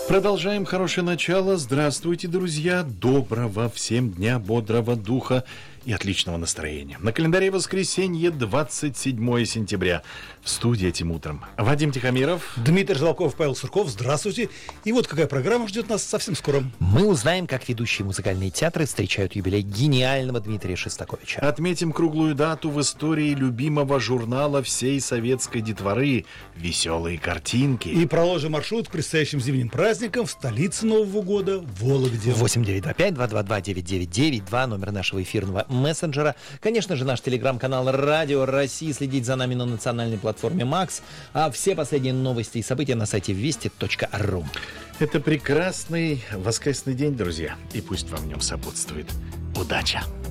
Продолжаем хорошее начало. Здравствуйте, друзья. Доброго всем дня, бодрого духа и отличного настроения. На календаре воскресенье, 27 сентября. В студии этим утром Вадим Тихомиров, Дмитрий Жолков, Павел Сурков. Здравствуйте. И вот какая программа ждет нас совсем скоро. Мы узнаем, как ведущие музыкальные театры встречают юбилей гениального Дмитрия Шостаковича. Отметим круглую дату в истории любимого журнала всей советской детворы «Веселые картинки». И проложим маршрут к предстоящим зимним праздникам в столице Нового года – Вологде. 8925-222-9992, номер нашего эфирного мессенджера. Конечно же, наш телеграм-канал «Радио России». Следить за нами на национальной платформе «Макс». А все последние новости и события на сайте вести.ру. Это прекрасный воскресный день, друзья. И пусть вам в нем сопутствует удача.